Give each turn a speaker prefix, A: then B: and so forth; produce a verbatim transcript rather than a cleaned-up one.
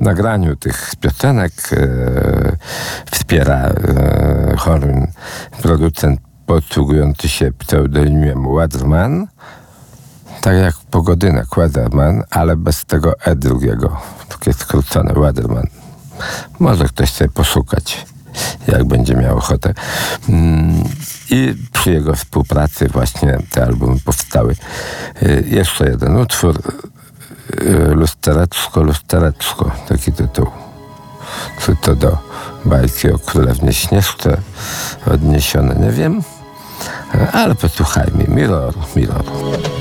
A: nagraniu tych piosenek e, wspiera e, Horn, producent posługujący się pseudonimem Weatherman, tak jak Pogodynek Weatherman, ale bez tego E drugiego, takie skrócone Weatherman. Może ktoś sobie poszukać, jak będzie miał ochotę. I przy jego współpracy właśnie te albumy powstały. Jeszcze jeden utwór, Lustereczko, Lustereczko, taki tytuł. Czy to do bajki o Królewnie Śnieżce odniesione, nie wiem. Ale posłuchajmy. Mirror, Mirror.